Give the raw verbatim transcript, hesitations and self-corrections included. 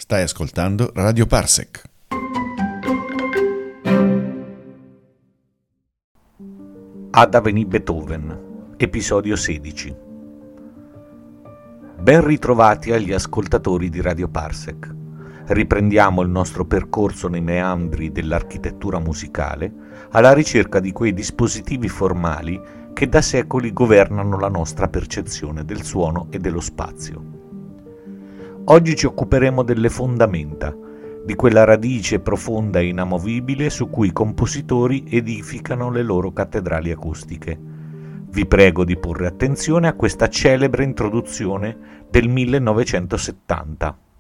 Stai ascoltando Radio Parsec. Ada venì Beethoven, episodio sedici. Ben ritrovati agli ascoltatori di Radio Parsec. Riprendiamo il nostro percorso nei meandri dell'architettura musicale alla ricerca di quei dispositivi formali che da secoli governano la nostra percezione del suono e dello spazio. Oggi ci occuperemo delle fondamenta, di quella radice profonda e inamovibile su cui i compositori edificano le loro cattedrali acustiche. Vi prego di porre attenzione a questa celebre introduzione del millenovecentosettanta.